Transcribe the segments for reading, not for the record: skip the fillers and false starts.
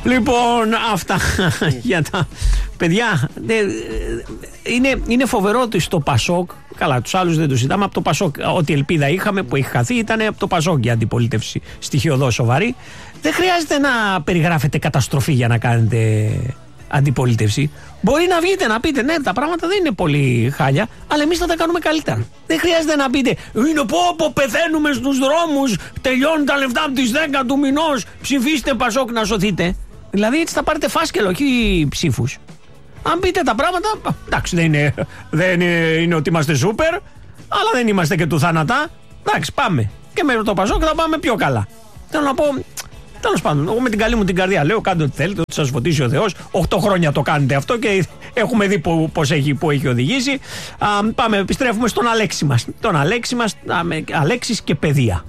Λοιπόν, αυτά για τα παιδιά. Είναι φοβερό ότι στο Πασόκ, καλά, τους άλλους δεν τους ζητάμε, από το Πασόκ, ό,τι ελπίδα είχαμε που έχει χαθεί ήταν από το Πασόκ για αντιπολίτευση στοιχειωδώς σοβαρή. Δεν χρειάζεται να περιγράφετε καταστροφή για να κάνετε αντιπολίτευση. Μπορεί να βγείτε να πείτε ναι, τα πράγματα δεν είναι πολύ χάλια, αλλά εμείς θα τα κάνουμε καλύτερα. Δεν χρειάζεται να πείτε είναι πω πεθαίνουμε στους δρόμους, τελειώνουν τα λεφτά από τις 10 του μηνός, ψηφίστε Πασόκ να σωθείτε. Δηλαδή έτσι θα πάρετε φάσκελο, όχι ψήφους. Αν πείτε τα πράγματα, εντάξει, δεν είναι ότι είμαστε σούπερ, αλλά δεν είμαστε και του θάνατα. Εντάξει, πάμε. Και με το Πασόκ θα πάμε πιο καλά. Θέλω να πω, τέλος πάντων, εγώ με την καλή μου την καρδιά λέω: κάντε ό,τι θέλετε, ό,τι σας φωτίσει ο Θεός. 8 χρόνια το κάνετε αυτό και έχουμε δει που έχει οδηγήσει. Πάμε, επιστρέφουμε στον Αλέξη μας. Τον Αλέξη μας, Αλέξης και παιδεία.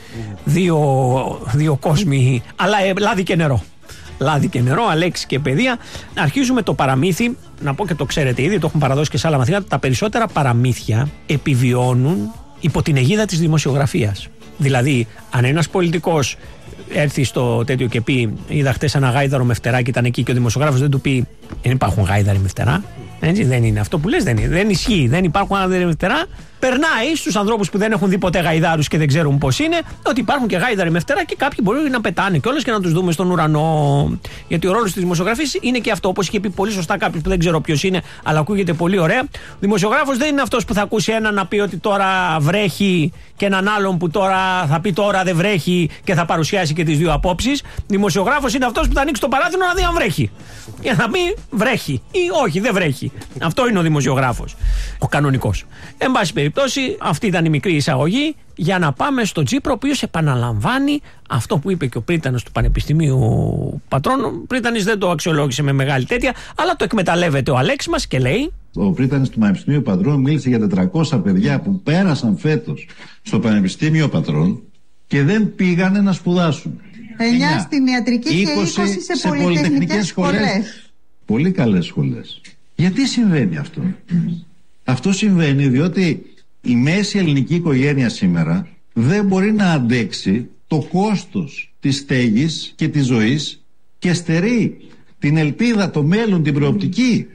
Δύο κόσμοι, αλλά λάδι και νερό. Λάδι και νερό, Αλέξη και παιδεία. Αρχίζουμε το παραμύθι. Να πω και το ξέρετε ήδη, το έχουν παραδώσει και σε άλλα μαθήματα. Τα περισσότερα παραμύθια επιβιώνουν υπό την αιγίδα της δημοσιογραφίας. Δηλαδή, αν ένας πολιτικός έρθει στο τέτοιο και πει: είδα χτες ένα γάιδαρο με φτερά και ήταν εκεί, και ο δημοσιογράφος δεν του πει: δεν υπάρχουν γάιδαροι με φτερά. Έτσι, δεν είναι αυτό που λες, δεν ισχύει. Δεν υπάρχουν γάιδαροι με φτερά. Περνάει στους ανθρώπους που δεν έχουν δει ποτέ γαϊδάρους και δεν ξέρουν πώς είναι, ότι υπάρχουν και γάιδαροι με φτερά και κάποιοι μπορεί να πετάνε κιόλας και να τους δούμε στον ουρανό. Γιατί ο ρόλος της δημοσιογραφίας είναι και αυτό. Όπως είχε πει πολύ σωστά κάποιος που δεν ξέρω ποιος είναι, αλλά ακούγεται πολύ ωραία. Ο δημοσιογράφος δεν είναι αυτός που θα ακούσει έναν να πει ότι τώρα βρέχει και έναν άλλον που τώρα θα πει τώρα δεν βρέχει και θα παρουσιάσει και τις δύο απόψεις. Δημοσιογράφος είναι αυτός που θα ανοίξει το παράθυρο να δει αν βρέχει. Και να πει βρέχει ή όχι, δεν βρέχει. Αυτό είναι ο δημοσιογράφος. Ο κανονικός. Εν πάση περιπτώσει, αυτή ήταν η μικρή εισαγωγή για να πάμε στο Τσίπρο, ο οποίος επαναλαμβάνει αυτό που είπε και ο πρίτανος του Πανεπιστημίου Πατρών. Ο πρίτανης δεν το αξιολόγησε με μεγάλη τέτοια, αλλά το εκμεταλλεύεται ο Αλέξης μας και λέει: ο πρίτανης του Πανεπιστημίου Πατρών μίλησε για 400 παιδιά που πέρασαν φέτος στο Πανεπιστήμιο Πατρών και δεν πήγανε να σπουδάσουν. 9 στην ιατρική και 20 σε πολυτεχνικές σχολές. Πολύ καλές σχολές. Γιατί συμβαίνει αυτό? Αυτό συμβαίνει διότι η μέση ελληνική οικογένεια σήμερα δεν μπορεί να αντέξει το κόστος της στέγης και της ζωής και στερεί την ελπίδα, το μέλλον, την προοπτική.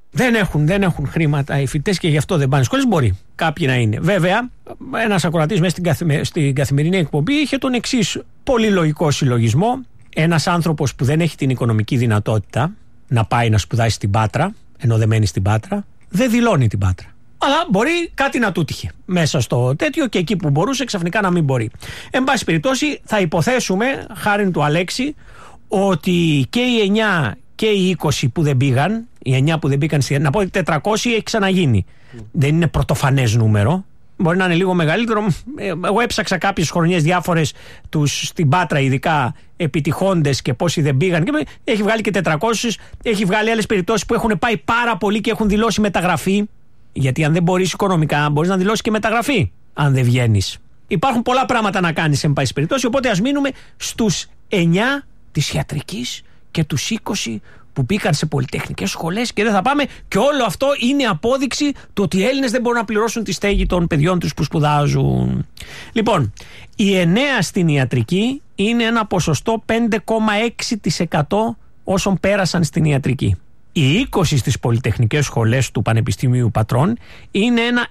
Δεν έχουν χρήματα οι φοιτητές και γι' αυτό δεν πάνε σχολές. Μπορεί κάποιοι να είναι. Βέβαια, ένας ακροατής μέσα στην καθημερινή εκπομπή είχε τον εξής πολύ λογικό συλλογισμό. Ένας άνθρωπος που δεν έχει την οικονομική δυνατότητα να πάει να σπουδάσει στην Πάτρα, ενώ δεν μένει στην Πάτρα, δεν δηλώνει την Πάτρα. Αλλά μπορεί κάτι να του τύχε μέσα στο τέτοιο και εκεί που μπορούσε ξαφνικά να μην μπορεί. Εν πάση περιπτώσει, θα υποθέσουμε, χάριν του Αλέξη, ότι και οι 9 και οι 20 που δεν πήγαν, οι 9 που δεν πήγαν, να πω ότι 400 έχει ξαναγίνει. Δεν είναι πρωτοφανές νούμερο. Μπορεί να είναι λίγο μεγαλύτερο. Εγώ έψαξα κάποιες χρονιές διάφορες τους στην Πάτρα, ειδικά επιτυχώντες και πόσοι δεν πήγαν. Και έχει βγάλει και 400. Έχει βγάλει άλλες περιπτώσεις που έχουν πάει πάρα πολύ και έχουν δηλώσει μεταγραφή. Γιατί αν δεν μπορείς οικονομικά, μπορείς να δηλώσεις και μεταγραφή, αν δεν βγαίνεις. Υπάρχουν πολλά πράγματα να κάνεις, εν πάση περιπτώσει. Οπότε ας μείνουμε στους 9 της ιατρικής και τους 20 που μπήκαν σε πολυτεχνικές σχολές και δεν θα πάμε. Και όλο αυτό είναι απόδειξη του ότι οι Έλληνες δεν μπορούν να πληρώσουν τη στέγη των παιδιών τους που σπουδάζουν. Λοιπόν, οι 9 στην ιατρική είναι ένα ποσοστό 5,6% όσων πέρασαν στην ιατρική. Οι 20 στις πολυτεχνικές σχολές του Πανεπιστημίου Πατρών είναι ένα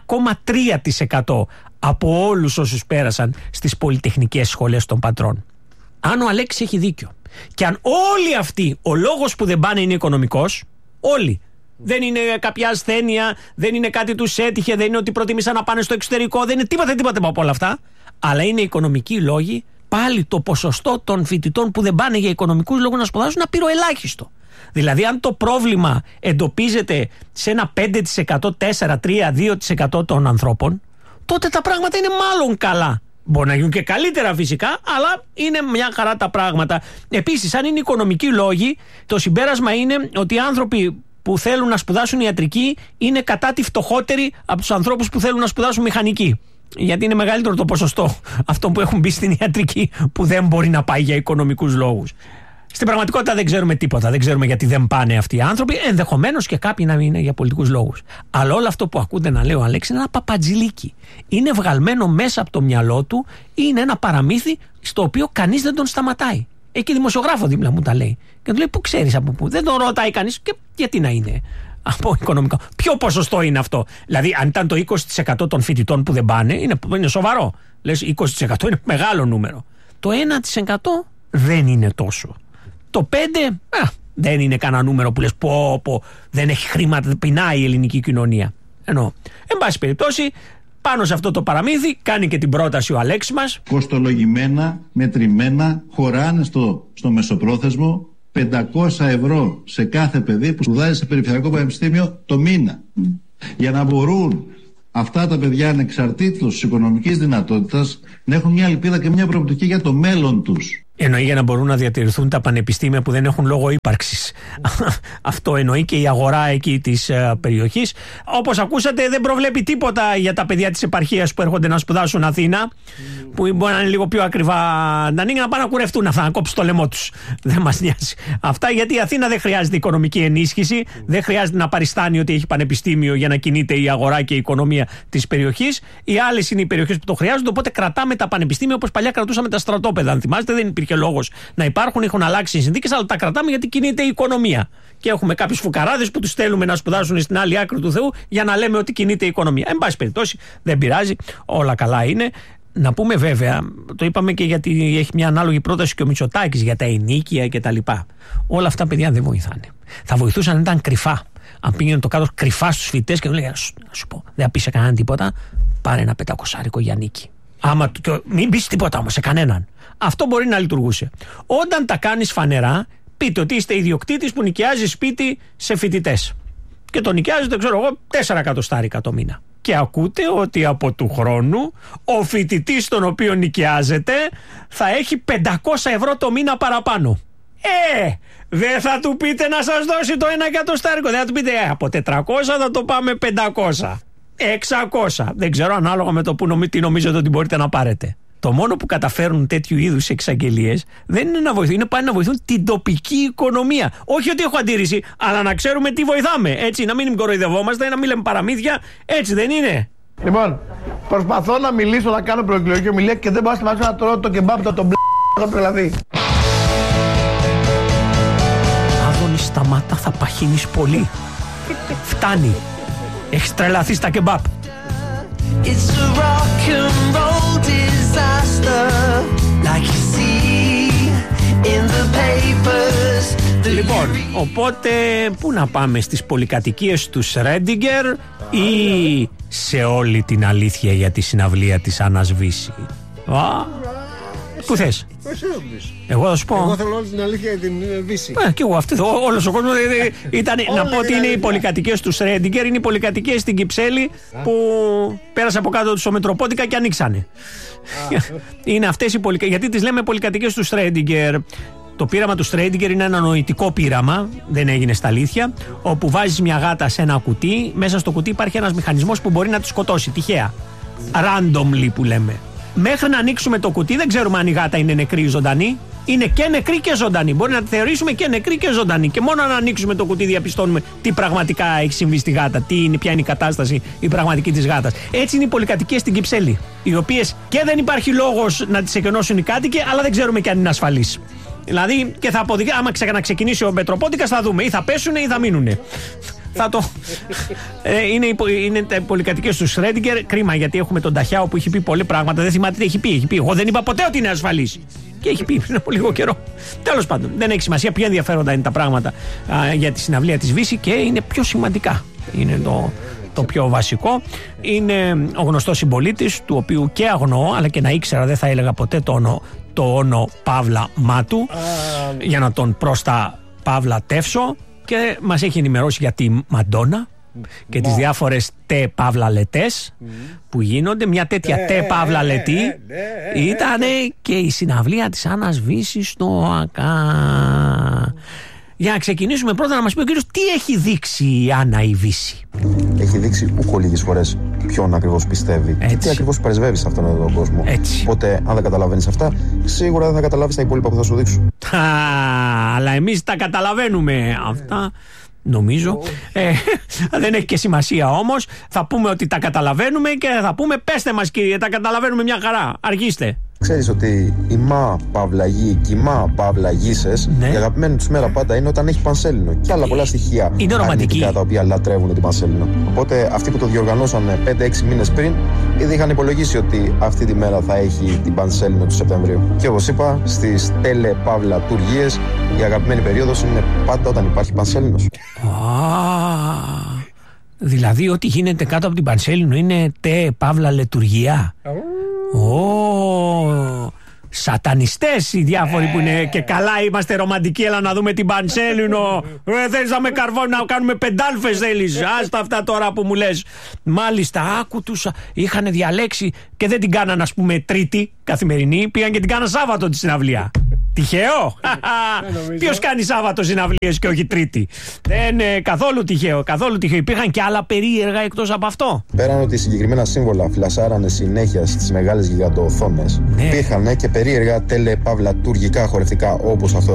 1,3% από όλους όσους πέρασαν στις πολυτεχνικές σχολές των Πατρών. Αν ο Αλέξης έχει δίκιο και αν όλοι αυτοί, ο λόγος που δεν πάνε είναι οικονομικός, όλοι, δεν είναι κάποια ασθένεια, δεν είναι κάτι τους έτυχε, δεν είναι ότι προτιμήσαν να πάνε στο εξωτερικό, δεν είναι τίποτα από όλα αυτά, αλλά είναι οικονομικοί λόγοι, πάλι το ποσοστό των φοιτητών που δεν πάνε για οικονομικούς λόγους να σπουδάσουν είναι απειροελάχιστο. Δηλαδή αν το πρόβλημα εντοπίζεται σε ένα 5%, 4%, 3%, 2% των ανθρώπων, τότε τα πράγματα είναι μάλλον καλά. Μπορεί να γίνουν και καλύτερα φυσικά, αλλά είναι μια χαρά τα πράγματα. Επίσης, αν είναι οικονομικοί λόγοι, το συμπέρασμα είναι ότι οι άνθρωποι που θέλουν να σπουδάσουν ιατρική είναι κατά τη φτωχότεροι από τους ανθρώπους που θέλουν να σπουδάσουν μηχανική. Γιατί είναι μεγαλύτερο το ποσοστό αυτών που έχουν μπει στην ιατρική που δεν μπορεί να πάει για οικονομικούς λόγους. Στην πραγματικότητα δεν ξέρουμε τίποτα. Δεν ξέρουμε γιατί δεν πάνε αυτοί οι άνθρωποι. Ενδεχομένως και κάποιοι να μην είναι για πολιτικούς λόγους. Αλλά όλο αυτό που ακούτε να λέει ο Αλέξης είναι ένα παπατζηλίκι. Είναι βγαλμένο μέσα από το μυαλό του ή είναι ένα παραμύθι στο οποίο κανείς δεν τον σταματάει. Έχει και δημοσιογράφο δίπλα μου τα λέει. Και του λέει: πού ξέρεις από πού? Δεν τον ρωτάει κανείς. Και γιατί να είναι από οικονομικό? Ποιο ποσοστό είναι αυτό? Δηλαδή, αν ήταν το 20% των φοιτητών που δεν πάνε, είναι σοβαρό. Λες 20% είναι μεγάλο νούμερο. Το 1% δεν είναι τόσο. Το 5% δεν είναι κανένα νούμερο που λες δεν έχει χρήματα, πεινάει η ελληνική κοινωνία. Ενώ, εν πάση περιπτώσει, πάνω σε αυτό το παραμύθι κάνει και την πρόταση ο Αλέξης μας. Κοστολογημένα, μετρημένα, χωράνε στο μεσοπρόθεσμο 500 ευρώ σε κάθε παιδί που σπουδάζει σε περιφερειακό πανεπιστήμιο το μήνα. Για να μπορούν αυτά τα παιδιά ανεξαρτήτως της οικονομικής δυνατότητας να έχουν μια ελπίδα και μια προοπτική για το μέλλον τους. Εννοεί για να μπορούν να διατηρηθούν τα πανεπιστήμια που δεν έχουν λόγο ύπαρξης. Αυτό εννοεί και η αγορά εκεί της περιοχής. Όπως ακούσατε, δεν προβλέπει τίποτα για τα παιδιά της επαρχίας που έρχονται να σπουδάσουν Αθήνα, που μπορεί να είναι λίγο πιο ακριβά να ανοίγει, να πάνε να κουρευτούν αυτά, να κόψουν το λαιμό τους. Δεν μας νοιάζει αυτά, γιατί η Αθήνα δεν χρειάζεται οικονομική ενίσχυση, δεν χρειάζεται να παριστάνει ότι έχει πανεπιστήμιο για να κινείται η αγορά και η οικονομία της περιοχής. Οι άλλες είναι οι περιοχές που το χρειάζονται, οπότε κρατάμε τα πανεπιστήμια όπως παλιά κρατούσαμε τα στρατόπεδα. Αν θυμάστε, δεν υπήρχε λόγος να υπάρχουν, έχουν αλλάξει οι συνθήκες, αλλά τα κρατάμε γιατί κινείται η οικονομία. Και έχουμε κάποιους φουκαράδες που τους στέλνουμε να σπουδάσουν στην άλλη άκρη του Θεού για να λέμε ότι κινείται η οικονομία. Εν πάση περιπτώσει, δεν πειράζει, όλα καλά είναι. Να πούμε βέβαια, το είπαμε και γιατί έχει μια ανάλογη πρόταση και ο Μητσοτάκης για τα ενοίκια κτλ. Όλα αυτά, παιδιά, δεν βοηθάνε. Θα βοηθούσαν αν ήταν κρυφά. Αν πήγαινε το κάτω κρυφά στους φοιτητές και του λέγανε: να σου πω, δεν θα πει σε κανέναν τίποτα, πάρε ένα 500 για νίκη. Μην πεις τίποτα όμως σε κανέναν. Αυτό μπορεί να λειτουργούσε. Όταν τα κάνεις φανερά, πείτε ότι είστε ιδιοκτήτης που νοικιάζει σπίτι σε φοιτητές. Και το νοικιάζετε, 4 εκατοστάρικα το μήνα. Και ακούτε ότι από του χρόνου ο φοιτητής τον οποίο νοικιάζετε θα έχει 500 ευρώ το μήνα παραπάνω. Δεν θα του πείτε να σας δώσει το 1 εκατοστάρικο. Δεν θα του πείτε από 400 θα το πάμε 500. 600. Δεν ξέρω ανάλογα με το που τι νομίζετε ότι μπορείτε να πάρετε. Το μόνο που καταφέρουν τέτοιου είδους εξαγγελίες δεν είναι να βοηθούν, είναι πάλι να βοηθούν την τοπική οικονομία. Όχι ότι έχω αντίρρηση, αλλά να ξέρουμε τι βοηθάμε. Έτσι, να μην κοροϊδευόμαστε, να μην λέμε παραμύθια. Έτσι δεν είναι? Λοιπόν, προσπαθώ να μιλήσω, να κάνω προεκλογική ομιλία και δεν πάω να τρώω το κεμπάπ το δηλαδή. Άδωνη, σταμάτα, θα παχύνεις πολύ. Φτάνει. Έχεις τρελαθεί στα κεμπάπ. It's a rock and roll disaster, like you see in the papers. Λοιπόν, οπότε πού να πάμε, στις πολυκατοικίες του Σρέντιγκερ ή σε όλη την αλήθεια για τη συναυλία της Άννας Βύση? Πού θες? Εγώ θα σου πω. Εγώ θέλω όλη την αλήθεια για την Βύση. Και εγώ όλος ο κόσμος ήταν. Να πω ότι είναι οι πολυκατοικίες του Σρέντιγκερ, είναι οι πολυκατοικίες στην Κυψέλη που πέρασε από κάτω τους ο Μετροπότηκα και ανοίξανε. Είναι αυτές οι πολυκατοικίες. Γιατί τις λέμε πολυκατοικίες του Σρέντιγκερ? Το πείραμα του Σρέντιγκερ είναι ένα νοητικό πείραμα, δεν έγινε στα αλήθεια, όπου βάζεις μια γάτα σε ένα κουτί, μέσα στο κουτί υπάρχει ένας μηχανισμός που μπορεί να τη σκοτώσει τυχαία. Randomly που λέμε. Μέχρι να ανοίξουμε το κουτί δεν ξέρουμε αν η γάτα είναι νεκρή ή ζωντανή. Είναι και νεκρή και ζωντανή. Μπορεί να τη θεωρήσουμε και νεκρή και ζωντανή. Και μόνο αν ανοίξουμε το κουτί διαπιστώνουμε τι πραγματικά έχει συμβεί στη γάτα, ποια είναι η κατάσταση η πραγματική της γάτας. Έτσι είναι οι πολυκατοικίες στην Κυψέλη. Οι οποίες και δεν υπάρχει λόγος να τις εκενώσουν οι κάτοικοι, αλλά δεν ξέρουμε και αν είναι ασφαλείς. Δηλαδή και θα αποδειχθεί, άμα ξαναξεκινήσει ο Μετροπότηκας, θα δούμε ή θα πέσουνε ή θα μείνουνε. Είναι τα πολυκατοικίες του Σρέντιγκερ. Κρίμα, γιατί έχουμε τον Ταχιάο που έχει πει πολλοί πράγματα. Δεν θυμάται τι έχει πει. Εγώ δεν είπα ποτέ ότι είναι ασφαλής. Και έχει πει πριν από λίγο καιρό. Τέλος πάντων, δεν έχει σημασία. Πιο ενδιαφέροντα είναι τα πράγματα για τη συναυλία της Βύση και είναι πιο σημαντικά. Είναι το πιο βασικό. Είναι ο γνωστός συμπολίτης, του οποίου και αγνοώ, αλλά και να ήξερα δεν θα έλεγα ποτέ το όνο Παύλα Μάτου, για να τον πρόστα Παύλα τεύσω. Και μας έχει ενημερώσει για τη Μαντόνα και τις διάφορες τε Παύλα λετές που γίνονται. Μια τέτοια τε Παύλα λετή ήταν και η συναυλία της Άννας Βύσης στο ΑΚΑ. Για να ξεκινήσουμε πρώτα, να μας πει ο κύριος τι έχει δείξει η Άννα η Βύση. Έχει δείξει ούκο λίγες φορές ποιον ακριβώς πιστεύει και τι ακριβώς πρεσβεύει σε αυτόν τον κόσμο. Έτσι. Οπότε, αν δεν καταλαβαίνεις αυτά, σίγουρα δεν θα καταλάβεις τα υπόλοιπα που θα σου δείξω. Αλλά εμείς τα καταλαβαίνουμε αυτά. Νομίζω. Δεν έχει και σημασία όμως. Θα πούμε ότι τα καταλαβαίνουμε και θα πούμε πέστε μας, κύριε, τα καταλαβαίνουμε μια χαρά. Αργήστε. Ξέρεις ότι η Μα Παύλα Γη και η Μα Παύλα Γήσες, η αγαπημένη τους μέρα πάντα είναι όταν έχει πανσέλινο. Και άλλα πολλά στοιχεία αρνητικά τα οποία λατρεύουν την πανσέλινο. Οπότε αυτοί που το διοργανώσαν 5-6 μήνες πριν, ήδη είχαν υπολογίσει ότι αυτή τη μέρα θα έχει την πανσέλινο του Σεπτεμβρίου. Και όπως είπα, στις τελεπαυλατουργίες η αγαπημένη περίοδος είναι πάντα όταν υπάρχει πανσέλινος. Δηλαδή ό,τι γίνεται κάτω από την πανσέλινο είναι παύλα λετουργία. Σατανιστές οι διάφοροι που είναι και καλά είμαστε ρομαντικοί, έλα να δούμε την πανσέλινο. Θέλεις να με καρβώνει να κάνουμε πεντάλφες θέλεις. Άστα αυτά τώρα που μου λες. Μάλιστα άκου τους είχαν διαλέξει και δεν την κάναν ας πούμε Τρίτη καθημερινή, πήγαν και την κάναν Σάββατο τη συναυλία. Τυχαίο. Ποιος κάνει Σάββατο συναυλίες και όχι Τρίτη? Δεν είναι καθόλου τυχαίο. Καθόλου τυχαίο. Υπήρχαν και άλλα περίεργα εκτός από αυτό. Πέραν ότι συγκεκριμένα σύμβολα φλασάρανε συνέχεια στις μεγάλες γιγαντοοθόνες, υπήρχαν και περίεργα τελεπαυλατουργικά χορευτικά όπως αυτό.